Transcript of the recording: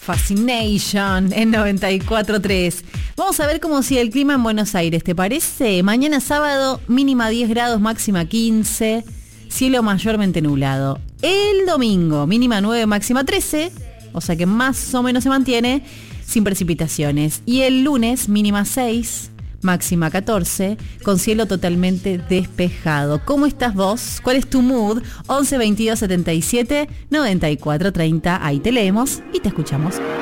Fascination en 94.3. Vamos a ver cómo sigue el clima en Buenos Aires, ¿te parece? Mañana sábado, mínima 10 grados, máxima 15, cielo mayormente nublado. El domingo, mínima 9, máxima 13, o sea que más o menos se mantiene sin precipitaciones. Y el lunes, mínima 6, máxima 14, con cielo totalmente despejado. ¿Cómo estás vos? ¿Cuál es tu mood? 11 22 77 94 30. Ahí te leemos y te escuchamos.